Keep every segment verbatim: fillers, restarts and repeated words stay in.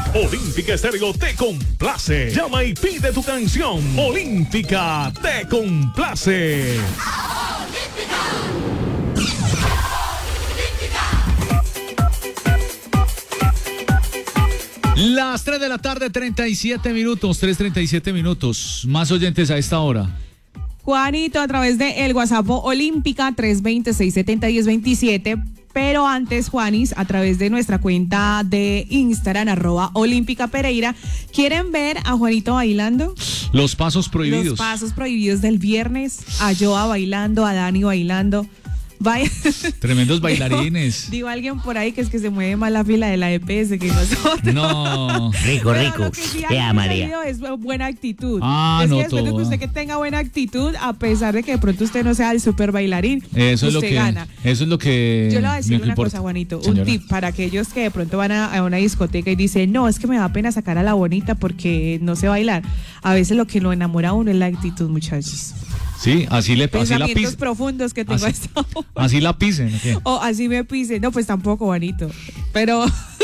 Olímpica Estéreo te complace. Llama y pide tu canción. Olímpica te complace. Las tres de la tarde, treinta y siete minutos, tres treinta y siete minutos. Más oyentes a esta hora. Juanito, a través de el WhatsApp Olímpica tres veinte, seiscientos setenta, diez veintisiete. Pero antes, Juanis, a través de nuestra cuenta de Instagram, arroba Olímpica Pereira, ¿quieren ver a Juanito bailando? Los pasos prohibidos. Los pasos prohibidos del viernes, a Joa bailando, a Dani bailando. Vaya. Tremendos bailarines. Digo, digo alguien por ahí que es que se mueve más la fila de la E P S que nosotros. No. Rico, Pero rico. lo que sí Ea, hay María. es buena actitud. Ah, es no que después de todo. que usted que tenga buena actitud, a pesar de que de pronto usted no sea el super bailarín, Eso es lo usted que gana. Eso es lo que Yo le voy a decir me una importa. cosa, Juanito, Señora. un tip para aquellos que de pronto van a, a una discoteca y dicen, no, es que me da pena sacar a la bonita porque no sé bailar. A veces lo que lo enamora a uno es la actitud, muchachos. Sí, así le así la Pensamientos pisen. profundos que tengo a Así, esta hora. así la pisen. ¿O qué? O así me pisen. No, pues tampoco, Juanito. Pero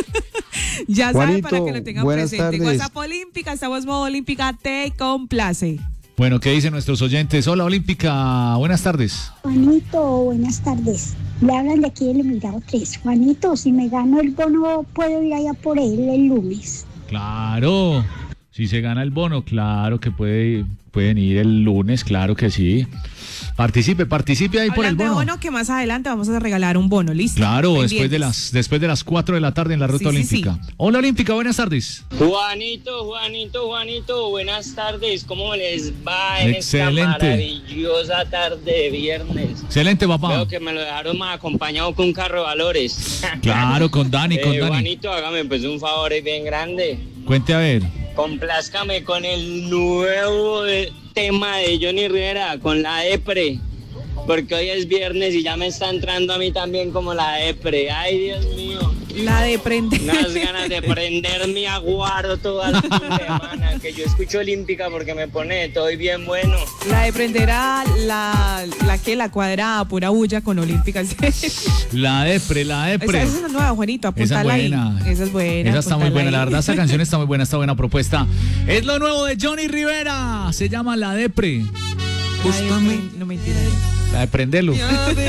ya saben, Juanito, para que lo tengan buenas presente. tardes. WhatsApp Olímpica, estamos modo Olímpica, te complace. Bueno, ¿qué dicen nuestros oyentes? Hola, Olímpica, buenas tardes. Juanito, buenas tardes. Le hablan de aquí del Emigrado tres. Juanito, si me gano el bono, puedo ir allá por él el lunes. Claro, si se gana el bono, claro que puede, pueden ir el lunes, claro que sí. Participe, participe ahí por el Hablando de bono. bono, que más adelante vamos a regalar un bono, ¿listo? Claro, Pendientes. después de las después de las cuatro de la tarde en la ruta Sí, sí, olímpica. Hola, Olímpica, buenas tardes. Juanito, Juanito, Juanito, buenas tardes. ¿Cómo les va en Excelente. esta maravillosa tarde de viernes? Excelente, papá. Veo que me lo dejaron más acompañado con un carro de valores. Claro, con Dani, con Eh, Dani. Juanito, hágame pues un favor ahí bien grande. Cuente a ver. Complázcame con el nuevo eh, tema de Johnny Rivera, con la depre. Porque hoy es viernes y ya me está entrando a mí también como la depre. Ay, Dios mío. La de prender. Unas ganas de prender mi aguaro toda la semana. Que yo escucho Olímpica porque me pone de todo y bien bueno. La de prender a la, la que la cuadrada, pura bulla con Olímpica. La depre, la Esa, depre. esa es la nueva, Juanito, Esa es apúntala ahí. buena. Esa es buena. Esa está muy apúntala buena, la ahí. verdad, esta canción está muy buena, está buena propuesta. Es lo nuevo de Johnny Rivera. Se llama La Depre. Ay, no, mentira. La de prenderlo.